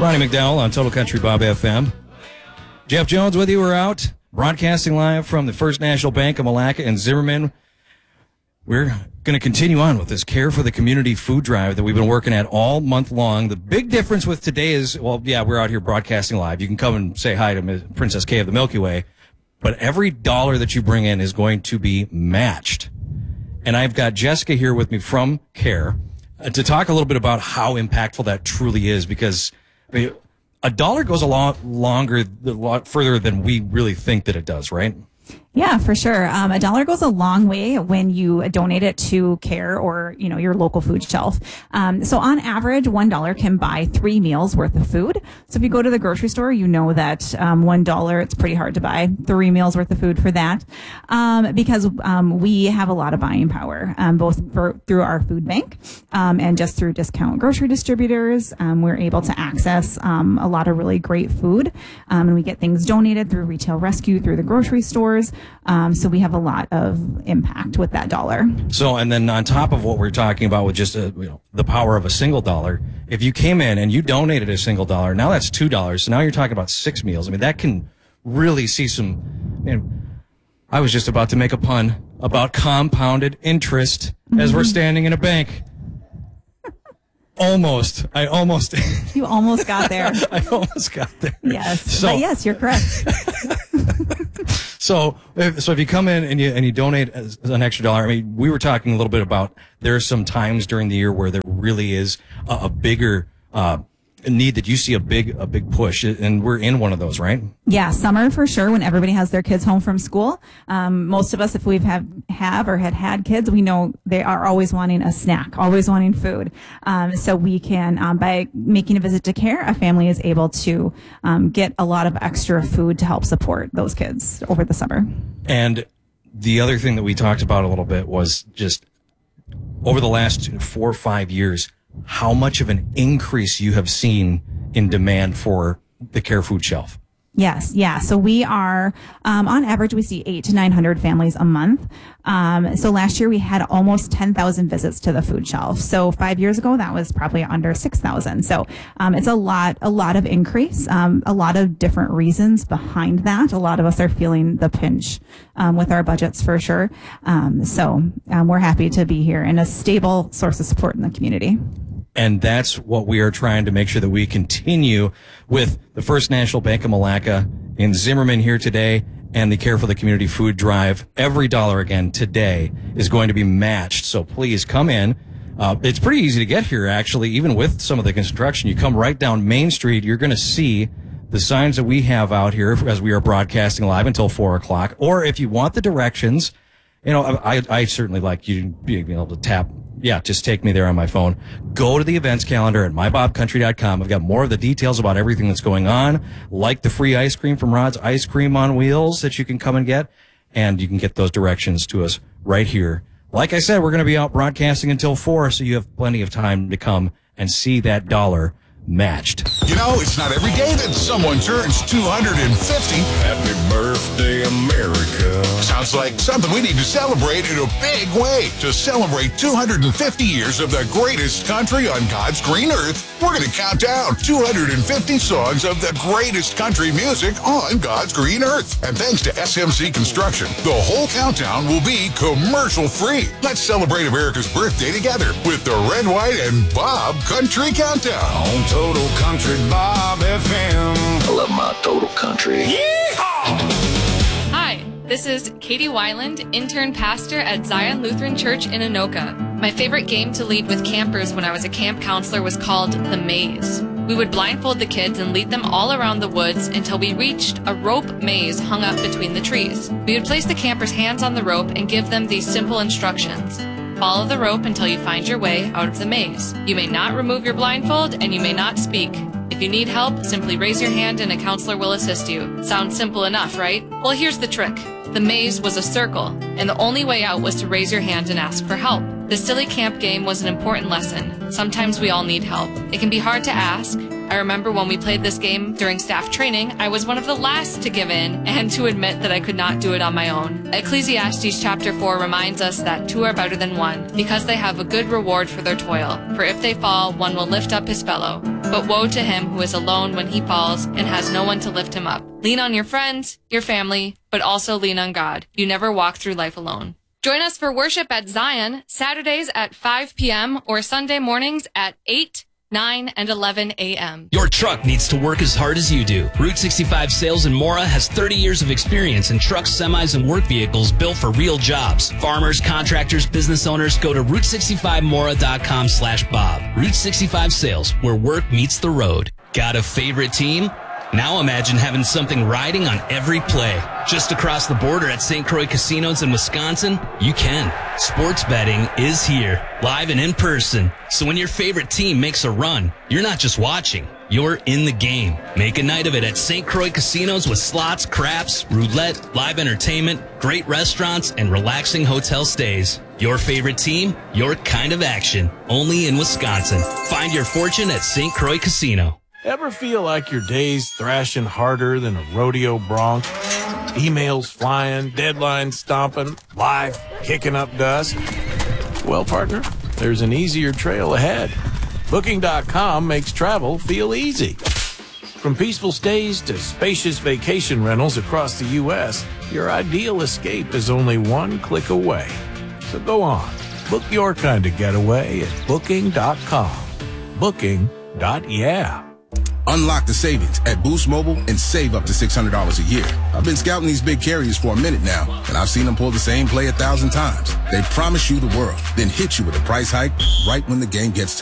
Ronnie McDowell on Total Country Bob FM. Jeff Jones with you. We're out broadcasting live from the First National Bank of Malacca in Zimmerman. We're going to continue on with this Care for the Community food drive that we've been working at all month long. The big difference with today is, well, yeah, we're out here broadcasting live. You can come and say hi to Princess Kay of the Milky Way, but every dollar that you bring in is going to be matched. And I've got Jessica here with me from CARE to talk a little bit about how impactful that truly is, because I mean, a dollar goes a lot further than we really think that it does, right? Yeah, for sure. A dollar goes a long way when you donate it to CARE or, your local food shelf. So on average, $1 can buy 3 meals worth of food. So if you go to the grocery store, you know that $1, it's pretty hard to buy 3 meals worth of food for that. Because we have a lot of buying power, both through our food bank and just through discount grocery distributors. We're able to access a lot of really great food. And we get things donated through retail rescue, through the grocery stores. So we have a lot of impact with that dollar. So, and then on top of what we're talking about with just the power of a single dollar, if you came in and you donated a single dollar, now that's $2. So now you're talking about 6 meals. I mean, that can really see some. I was just about to make a pun about compounded interest as we're standing in a bank. Almost. You almost got there. I almost got there. Yes. But yes, you're correct. So if you come in and you donate an extra dollar, I mean, we were talking a little bit about there are some times during the year where there really is a bigger need that you see a big push, and we're in one of those, right? Yeah, summer for sure, when everybody has their kids home from school. Most of us, if we've have or had kids, we know they are always wanting a snack, always wanting food. So we can, by making a visit to CARE, a family is able to get a lot of extra food to help support those kids over the summer. And the other thing that we talked about a little bit was just over the last 4 or 5 years, how much of an increase you have seen in demand for the CARE food shelf. Yes. Yeah. So we are, on average, we see 800 to 900 families a month. So last year we had almost 10,000 visits to the food shelf. So 5 years ago, that was probably under 6,000. So, it's a lot of increase, a lot of different reasons behind that. A lot of us are feeling the pinch, with our budgets for sure. So we're happy to be here and a stable source of support in the community. And that's what we are trying to make sure that we continue with the First National Bank of Malacca in Zimmerman here today and the Care for the Community food drive. Every dollar again today is going to be matched. So please come in. It's pretty easy to get here, actually, even with some of the construction. You come right down Main Street. You're going to see the signs that we have out here as we are broadcasting live until 4 o'clock. Or if you want the directions, I certainly like you being able to tap. Yeah, just take me there on my phone. Go to the events calendar at mybobcountry.com. I've got more of the details about everything that's going on, like the free ice cream from Rod's Ice Cream on Wheels that you can come and get, and you can get those directions to us right here. Like I said, we're going to be out broadcasting until 4, so you have plenty of time to come and see that dollar matched. It's not every day that someone turns 250. Happy birthday, America. Sounds like something we need to celebrate in a big way. To celebrate 250 years of the greatest country on God's green earth, we're going to count down 250 songs of the greatest country music on God's green earth. And thanks to SMC Construction, the whole countdown will be commercial-free. Let's celebrate America's birthday together with the Red, White, and Bob Country Countdown. On Total Country Bob FM. I love my Total Country. Yeehaw! Hi, this is Katie Weiland, intern pastor at Zion Lutheran Church in Anoka. My favorite game to lead with campers when I was a camp counselor was called The Maze. We would blindfold the kids and lead them all around the woods until we reached a rope maze hung up between the trees. We would place the campers' hands on the rope and give them these simple instructions. Follow the rope until you find your way out of the maze. You may not remove your blindfold and you may not speak. If you need help, simply raise your hand and a counselor will assist you. Sounds simple enough, right? Well, here's the trick. The maze was a circle, and the only way out was to raise your hand and ask for help. This silly camp game was an important lesson. Sometimes we all need help. It can be hard to ask. I remember when we played this game during staff training, I was one of the last to give in and to admit that I could not do it on my own. Ecclesiastes chapter 4 reminds us that two are better than one, because they have a good reward for their toil. For if they fall, one will lift up his fellow. But woe to him who is alone when he falls and has no one to lift him up. Lean on your friends, your family, but also lean on God. You never walk through life alone. Join us for worship at Zion, Saturdays at 5 p.m. or Sunday mornings at 8, 9, and 11 a.m. Your truck needs to work as hard as you do. Route 65 Sales in Mora has 30 years of experience in trucks, semis, and work vehicles built for real jobs. Farmers, contractors, business owners, go to Route65Mora.com/Bob. Route 65 Sales, where work meets the road. Got a favorite team? Now imagine having something riding on every play. Just across the border at St. Croix Casinos in Wisconsin, you can. Sports betting is here, live and in person. So when your favorite team makes a run, you're not just watching, you're in the game. Make a night of it at St. Croix Casinos with slots, craps, roulette, live entertainment, great restaurants, and relaxing hotel stays. Your favorite team, your kind of action. Only in Wisconsin. Find your fortune at St. Croix Casino. Ever feel like your day's thrashing harder than a rodeo bronc? Emails flying, deadlines stomping, life kicking up dust? Well, partner, there's an easier trail ahead. Booking.com makes travel feel easy. From peaceful stays to spacious vacation rentals across the U.S., your ideal escape is only one click away. So go on, book your kind of getaway at Booking.com. Booking.yeah. Unlock the savings at Boost Mobile and save up to $600 a year. I've been scouting these big carriers for a minute now, and I've seen them pull the same play 1,000 times. They promise you the world, then hit you with a price hike right when the game gets